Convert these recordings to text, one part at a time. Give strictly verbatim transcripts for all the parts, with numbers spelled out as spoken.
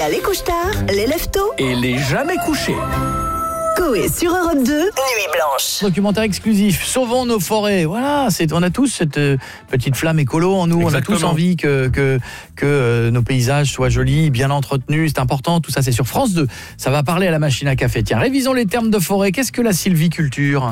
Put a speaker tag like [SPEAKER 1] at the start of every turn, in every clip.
[SPEAKER 1] y a les couche-tard, les lève-tôt
[SPEAKER 2] et les jamais couchés.
[SPEAKER 1] Coé sur Europe deux, Nuit Blanche.
[SPEAKER 3] Documentaire exclusif, sauvons nos forêts. Voilà, c'est, on a tous cette euh, petite flamme écolo en nous. Exactement. On a tous envie que, que, que euh, nos paysages soient jolis, bien entretenus. C'est important, tout ça c'est sur France deux. Ça va parler à la machine à café. Tiens, révisons les termes de forêt. Qu'est-ce que la sylviculture ?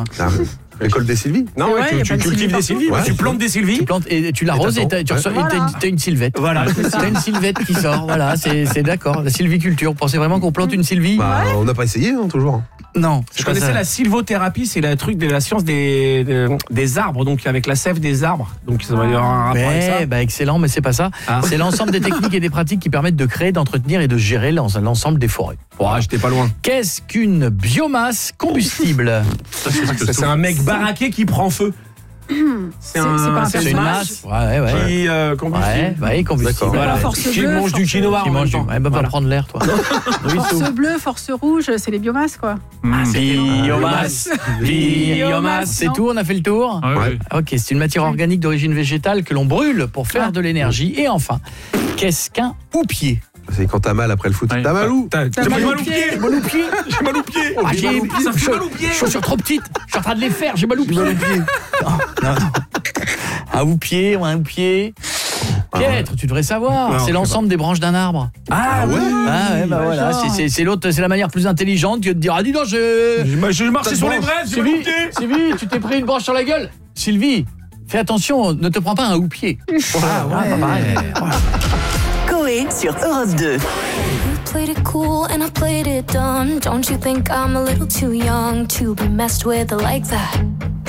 [SPEAKER 4] Ah, L'école des Sylvies.
[SPEAKER 2] Non, ouais, tu, tu cultives des sylvies, ouais. Tu plantes des sylvies.
[SPEAKER 3] Tu plantes et tu l'arroses et, et tu reçois, voilà. et t'as une sylvette.
[SPEAKER 2] Voilà,
[SPEAKER 3] t'as une sylvette qui sort. Voilà, c'est, c'est d'accord. La sylviculture. Vous pensez vraiment qu'on plante une sylvie ?
[SPEAKER 4] Bah, on n'a pas essayé, hein, toujours.
[SPEAKER 3] Non.
[SPEAKER 2] Je connaissais ça. La sylvothérapie, c'est le truc de la science des, des, des arbres, donc avec la sève des arbres. Donc ça va y avoir un rapport avec ça.
[SPEAKER 3] Bah excellent, mais c'est pas ça. Ah. C'est l'ensemble des techniques et des pratiques qui permettent de créer, d'entretenir et de gérer l'ensemble des forêts.
[SPEAKER 2] Oh, j'étais pas loin.
[SPEAKER 3] Qu'est-ce qu'une biomasse combustible ?
[SPEAKER 2] Ça, c'est, c'est un mec baraqué qui prend feu.
[SPEAKER 3] C'est, un, c'est, pas un c'est une masse ouais, ouais.
[SPEAKER 2] qui euh, combustible.
[SPEAKER 3] Ouais, ouais, combustible.
[SPEAKER 5] Voilà. Force
[SPEAKER 2] qui
[SPEAKER 5] bleue,
[SPEAKER 2] mange
[SPEAKER 5] force
[SPEAKER 2] du quinoa.
[SPEAKER 3] Qui mange du. Elle va
[SPEAKER 2] voilà.
[SPEAKER 3] pas prendre l'air, toi.
[SPEAKER 5] Force bleue, force rouge, c'est les biomasses, quoi.
[SPEAKER 3] Ah, c'est biomasse. Biomasse. C'est tout, on a fait le tour.
[SPEAKER 2] Ouais, ouais.
[SPEAKER 3] Ok, c'est une matière organique d'origine végétale que l'on brûle pour faire ah. de l'énergie. Et enfin, qu'est-ce qu'un houppier ?
[SPEAKER 4] C'est quand t'as mal après le foot.
[SPEAKER 2] Ouais.
[SPEAKER 4] T'as mal où ?
[SPEAKER 2] T'as,
[SPEAKER 3] t'as, t'as mal au pied.
[SPEAKER 2] J'ai mal au pied. J'ai mal au pied.
[SPEAKER 3] Ah, j'ai
[SPEAKER 2] mal au pied. Ça fait mal au pied.
[SPEAKER 3] Chaussures trop petites. Je suis en train de les faire. J'ai mal au pied. Non, non, non. Un houppier ou un houppier. Pietre, tu devrais savoir. Non, c'est l'ensemble des branches d'un arbre.
[SPEAKER 4] Ah ouais.
[SPEAKER 3] Ah ouais, bah voilà. C'est, c'est, c'est l'autre, c'est la manière plus intelligente que de dire ah dis donc je.
[SPEAKER 2] J'ai marché sur les braises. J'ai mal au pied.
[SPEAKER 3] Sylvie, tu t'es pris une branche sur la gueule. Sylvie, fais attention, ne te prends pas un houppier.
[SPEAKER 4] Ah ouais.
[SPEAKER 3] ouais.
[SPEAKER 1] Coé sur Europe deux.
[SPEAKER 6] Played it cool and I played it dumb. Don't you think I'm a little too young to be messed with like that?